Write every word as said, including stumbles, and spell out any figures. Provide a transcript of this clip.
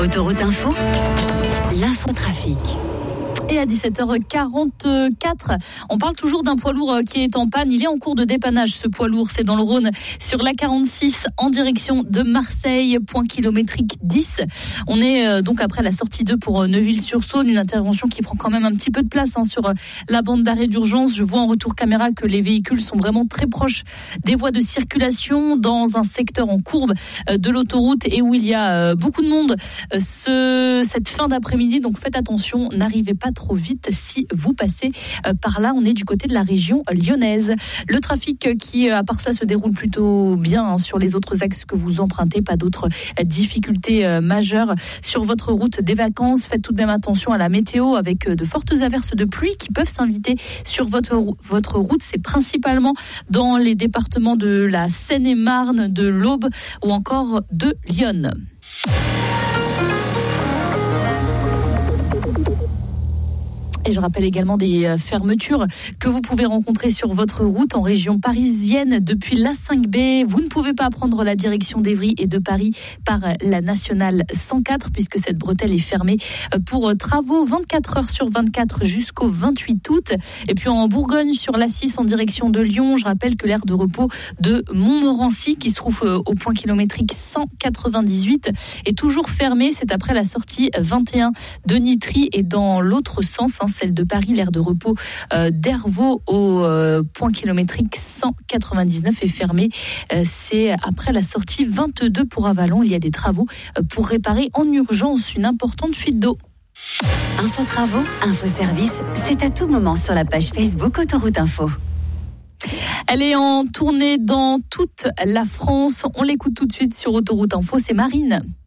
Autoroute Info, l'infotrafic. Et à dix-sept heures quarante-quatre, on parle toujours d'un poids lourd qui est en panne. Il est en cours de dépannage, ce poids lourd. C'est dans le Rhône, sur l'A quarante-six, en direction de Marseille, point kilométrique dix. On est donc après la sortie deux pour Neuville-sur-Saône, une intervention qui prend quand même un petit peu de place hein, sur la bande d'arrêt d'urgence. Je vois en retour caméra que les véhicules sont vraiment très proches des voies de circulation dans un secteur en courbe de l'autoroute et où il y a beaucoup de monde ce, cette fin d'après-midi. Donc faites attention, n'arrivez pas trop vite si vous passez par là. On est du côté de la région lyonnaise. Le trafic qui, à part ça, se déroule plutôt bien hein, sur les autres axes que vous empruntez. Pas d'autres difficultés euh, majeures sur votre route des vacances. Faites tout de même attention à la météo avec de fortes averses de pluie qui peuvent s'inviter sur votre, votre route. C'est principalement dans les départements de la Seine-et-Marne, de l'Aube ou encore de Lyon. Et je rappelle également des fermetures que vous pouvez rencontrer sur votre route en région parisienne depuis l'A cinq B. Vous ne pouvez pas prendre la direction d'Évry et de Paris par la nationale cent quatre puisque cette bretelle est fermée pour travaux vingt-quatre heures sur vingt-quatre jusqu'au vingt-huit août. Et puis en Bourgogne sur l'A six en direction de Lyon, je rappelle que l'aire de repos de Montmorency qui se trouve au point kilométrique cent quatre-vingt-dix-huit est toujours fermée. C'est après la sortie vingt et un de Nitry et dans l'autre sens, hein, celle de Paris, l'aire de repos euh, d'Hervaux au euh, point kilométrique cent quatre-vingt-dix-neuf est fermée. Euh, c'est après la sortie vingt-deux pour Avalon. Il y a des travaux euh, pour réparer en urgence une importante fuite d'eau. Info travaux, info service, c'est à tout moment sur la page Facebook Autoroute Info. Elle est en tournée dans toute la France. On l'écoute tout de suite sur Autoroute Info. C'est Marine.